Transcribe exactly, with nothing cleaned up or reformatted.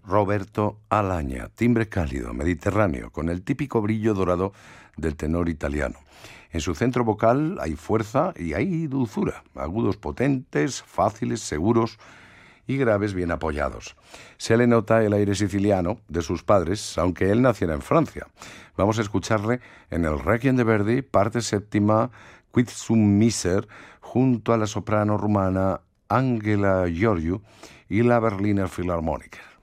Roberto Alaña, timbre cálido, mediterráneo, con el típico brillo dorado del tenor italiano. En su centro vocal hay fuerza y hay dulzura, agudos potentes, fáciles, seguros y graves bien apoyados. Se le nota el aire siciliano de sus padres, aunque él naciera en Francia. Vamos a escucharle en el Requiem de Verdi, parte séptima, Quid sum miser, junto a la soprano rumana Angela Gheorghiu y la Berliner Philharmoniker.